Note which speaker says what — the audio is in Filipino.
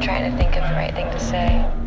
Speaker 1: trying to think of the right thing to say.